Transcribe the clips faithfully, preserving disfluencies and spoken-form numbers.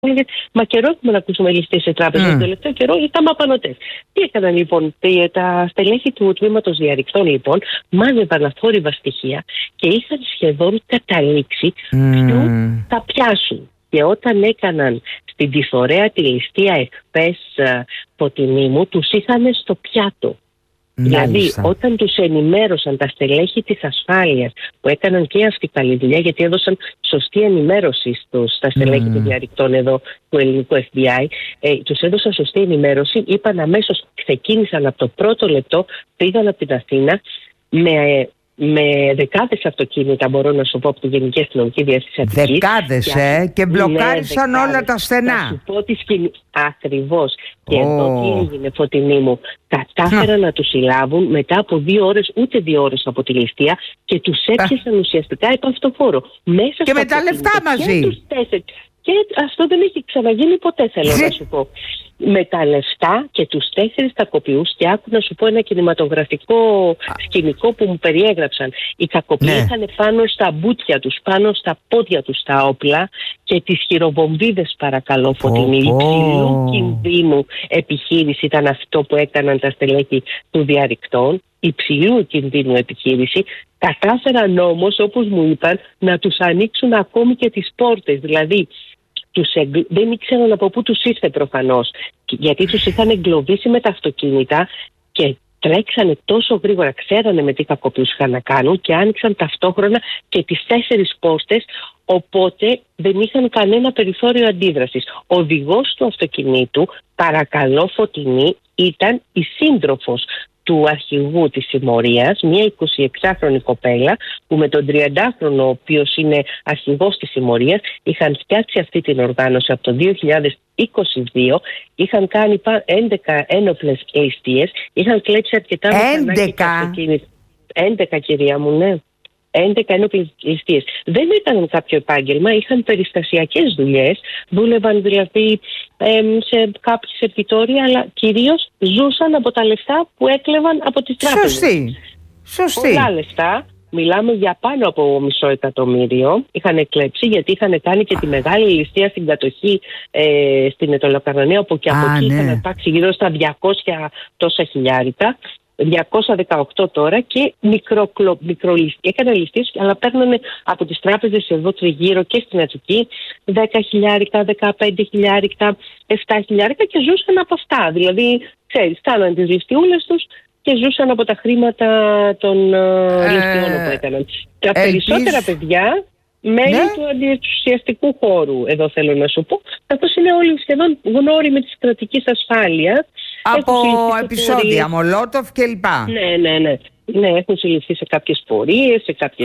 Μα καιρό έχουμε να ακούσουμε ληστείες σε τράπεζα. Mm. Το τελευταίο καιρό ήταν απανωτές. Τι έκαναν λοιπόν, τα στελέχη του τμήματος διαρρηκτών λοιπόν, μάζευαν αφόρυβα στοιχεία και είχαν σχεδόν καταλήξει mm. ποιου θα πιάσουν. Και όταν έκαναν στην τυφορέα τη ληστεία εχθές, Φωτεινή μου, τους είχαν στο πιάτο. Μάλιστα. Δηλαδή, όταν τους ενημέρωσαν τα στελέχη της ασφάλειας, που έκαναν και αυτή καλή δουλειά, γιατί έδωσαν σωστή ενημέρωση στους, στα στελέχη mm. των διαρρηκτών εδώ του ελληνικού εφ μπι άι, ε, τους έδωσαν σωστή ενημέρωση, είπαν αμέσως, ξεκίνησαν από το πρώτο λεπτό, πήγαν από την Αθήνα με... με δεκάδες αυτοκίνητα, μπορώ να σου πω, από τη Γενική Αστυνομική Διεύθυνση Αττικής. Δεκάδες, και, ε, και μπλοκάρισαν ναι, όλα τα στενά. Θα σου πω τη σκηνή. Ακριβώς. Και oh. εδώ τι έγινε, Φωτεινή μου. Κατάφεραν να τους συλλάβουν μετά από δύο ώρες, ούτε δύο ώρες από τη ληστεία, και τους έπιασαν ουσιαστικά επ' αυτοφόρο. Μέσα και με τα λεφτά μαζί. Και, τους τέσσερις, και αυτό δεν έχει ξαναγίνει ποτέ, θέλω να σου πω. Με τα λεφτά και τους τέσσερις κακοποιούς, και άκου να σου πω ένα κινηματογραφικό σκηνικό που μου περιέγραψαν. Οι κακοποιοί ναι. είχαν πάνω στα μπουτια τους, πάνω στα πόδια τους τα όπλα και τις χειροβομβίδες, παρακαλώ, Φωτεινή. Oh, oh. Υψηλού κινδύνου επιχείρηση ήταν αυτό που έκαναν τα στελέχη του διαρρηκτών. Υψηλού κινδύνου επιχείρηση. Κατάφεραν όμως, όπως μου είπαν, να τους ανοίξουν ακόμη και τις πόρτες. Δηλαδή, τους εγκλ... δεν ήξεραν από πού τους ήρθε προφανώς, γιατί τους είχαν εγκλωβίσει με τα αυτοκίνητα και τρέξανε τόσο γρήγορα, ξέρανε με τι κακοποιούς είχαν να κάνουν και άνοιξαν ταυτόχρονα και τις τέσσερις πόρτες, οπότε δεν είχαν κανένα περιθώριο αντίδρασης. Ο οδηγός του αυτοκινήτου, παρακαλώ, Φωτεινή, ήταν η σύντροφος του αρχηγού της συμμορίας, μια εικοσιεξάχρονη κοπέλα που με τον τριαντάχρονο, ο οποίος είναι αρχηγός της συμμορίας, είχαν φτιάξει αυτή την οργάνωση από το δύο χιλιάδες είκοσι δύο, είχαν κάνει έντεκα ένοπλες ληστείες, είχαν κλέψει αρκετά έντεκα έντεκα κυρία μου, ναι. έντεκα ένοπλες ληστείες. Δεν ήταν κάποιο επάγγελμα, είχαν περιστασιακές δουλειές, δούλευαν δηλαδή ε, σε κάποιες σερβιτόρια, αλλά κυρίως ζούσαν από τα λεφτά που έκλεβαν από τις τράπεζες. Σωστή. Σωστή. Πολλά λεφτά. Μιλάμε για πάνω από μισό εκατομμύριο. Είχαν εκλέψει, γιατί είχαν κάνει και τη μεγάλη ληστεία στην κατοχή ε, στην Ετωλοκαρνανία, όπου και από Α, εκεί ναι. είχαν υπάρξει γύρω στα διακόσια τόσα χιλιάρικα. διακόσια δεκαοκτώ τώρα, και μικροληστείες. Έκαναν ληστείες, αλλά παίρνανε από τις τράπεζες εδώ τριγύρω και στην Αττική δέκα χιλιάρικα, δεκαπέντε χιλιάρικα, επτά χιλιάρικα, και ζούσαν από αυτά. Δηλαδή, ξέρεις, κάναν τις ληστιούλες τους και ζούσαν από τα χρήματα των ε, ληστιών που έκαναν. Τα περισσότερα επίσης... παιδιά μέλη ναι. του αντιεξουσιαστικού χώρου, εδώ θέλω να σου πω, καθώς είναι όλοι σχεδόν γνώριμοι της κρατικής ασφάλειας. Από επεισόδια, Μολότοφ κλπ. Ναι, ναι, ναι. Ναι, έχουν συλληφθεί σε κάποιες πορείες, σε κάποιες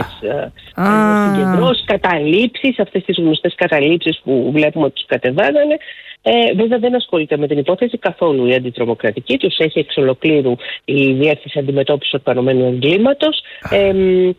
ah. συγκεντρώσεις, καταλήψεις, αυτές τις γνωστές καταλήψεις που βλέπουμε ότι τους κατεβάζανε. Ε, βέβαια δεν ασχολείται με την υπόθεση καθόλου η αντιτρομοκρατική, τους έχει εξ ολοκλήρου η Διεύθυνση Αντιμετώπισης Οργανωμένου Εγκλήματος. Ε,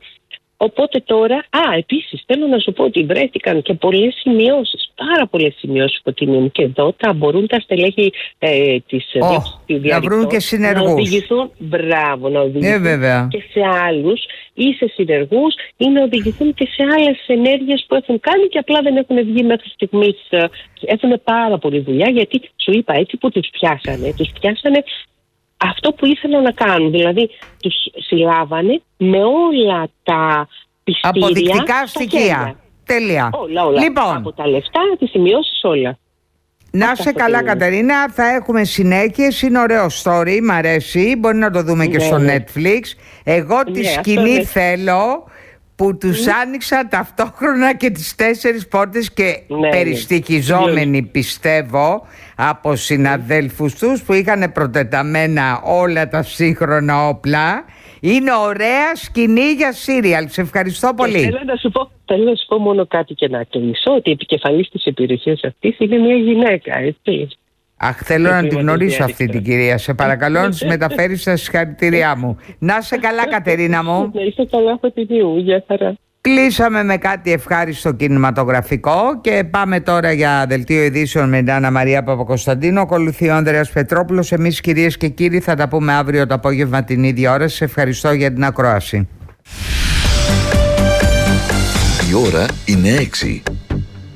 Οπότε τώρα, α, επίσης θέλω να σου πω ότι βρέθηκαν και πολλές σημειώσεις, πάρα πολλές σημειώσεις, Φωτεινή μου, και εδώ τα μπορούν τα στελέχη ε, της oh, να βρουν και συνεργούς. Να οδηγηθούν, μπράβο, να οδηγηθούν yeah, και σε άλλους ή σε συνεργούς, ή να οδηγηθούν και σε άλλες ενέργειες που έχουν κάνει και απλά δεν έχουν βγει μέχρι στιγμής. Έχουν πάρα πολλή δουλειά, γιατί σου είπα, έτσι που τους πιάσανε, τους πιάσανε αυτό που ήθελαν να κάνουν, δηλαδή τους συλλάβανε με όλα τα πιστήρια, αποδεικτικά στοιχεία. Τέλεια. Όλα, όλα. Λοιπόν, από τα λεφτά, τις σημειώσεις, όλα. Να σε καλά, Κατερίνα, θα έχουμε συνέχειες, είναι ωραίο story, μ' αρέσει, μπορεί να το δούμε και ναι, στο ναι. Netflix. Εγώ τη ναι, σκηνή ναι. θέλω που τους mm. άνοιξαν ταυτόχρονα και τις τέσσερις πόρτες και ναι, περιστοιχιζόμενοι ναι. πιστεύω από συναδέλφους τους που είχαν προτεταμένα όλα τα σύγχρονα όπλα. Είναι ωραία σκηνή για σύριαλ. Σε ευχαριστώ πολύ. Θέλω να σου πω, θέλω να σου πω μόνο κάτι και να κλείσω, ότι η επικεφαλής της υπηρεσίας αυτής είναι μια γυναίκα, έτσι. Αχ, θέλω να την γνωρίσω αυτή την κυρία. Σε παρακαλώ να της μεταφέρεις τα συγχαρητήριά μου. Να σε καλά, Κατερίνα μου. Να είσαι καλά, Φωτεινή μου. Γεια χαρά. Κλείσαμε με κάτι ευχάριστο κινηματογραφικό και πάμε τώρα για δελτίο ειδήσεων με την Άννα Μαρία Παπακοσταντίνου. Ακολουθεί ο Ανδρέας Πετρόπουλος. Εμείς, κυρίες και κύριοι, θα τα πούμε αύριο το απόγευμα την ίδια ώρα. Σε ευχαριστώ για την ακρόαση. Η ώρα είναι έξι.